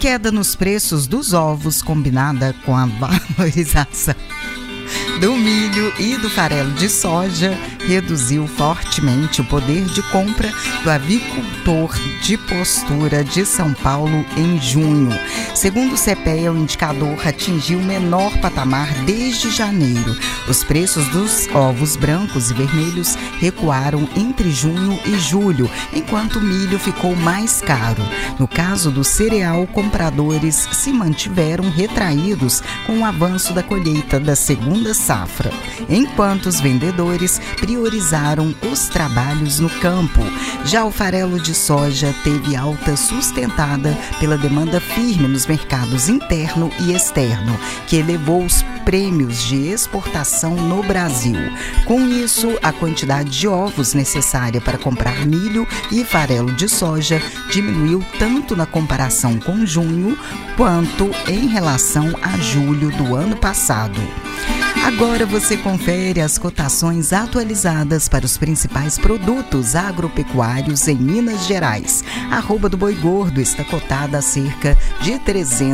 queda nos preços dos ovos, combinada com a valorização do milho e do farelo de soja, reduziu fortemente o poder de compra do avicultor de Postura de São Paulo em junho. Segundo o CPEA, o indicador atingiu o menor patamar desde janeiro. Os preços dos ovos brancos e vermelhos recuaram entre junho e julho, enquanto o milho ficou mais caro. No caso do cereal, compradores se mantiveram retraídos com o avanço da colheita da segunda safra, enquanto os vendedores priorizaram os trabalhos no campo. Já o farelo de soja teve alta sustentada pela demanda firme nos mercados interno e externo, que elevou os prêmios de exportação no Brasil. Com isso, a quantidade de ovos necessária para comprar milho e farelo de soja diminuiu tanto na comparação com junho quanto em relação a julho do ano passado. Agora você confere as cotações atualizadas para os principais produtos agropecuários em Minas Gerais. A arroba do boi gordo está cotada a cerca de R$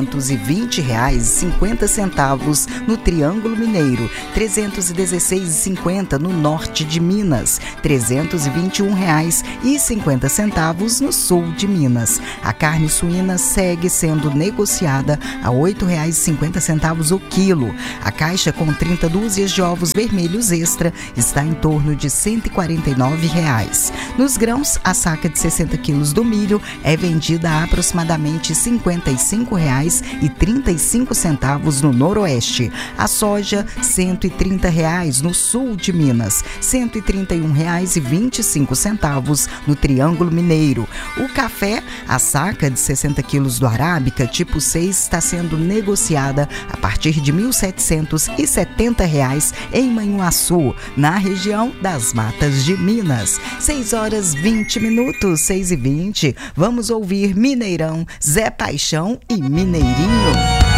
320,50 no Triângulo Mineiro, R$ 316,50 no norte de Minas, R$ 321,50 no sul de Minas. A carne suína segue sendo negociada a R$ 8,50 o quilo. A caixa com 30 dúzias de ovos vermelhos extra está em torno de R$ 149,00. Nos grãos, a saca de 60 quilos do milho é vendida a aproximadamente R$ 55,35 no noroeste. A soja, R$ 130,00 no sul de Minas, R$ 131,25 no Triângulo Mineiro. O café, a saca de 60 quilos do Arábica tipo 6 está sendo negociada a partir de R$ 1.770 em Manhuaçu, na região das Matas de Minas. 6h20, 6h20. Vamos ouvir Mineirão, Zé Paixão e Mineirinho.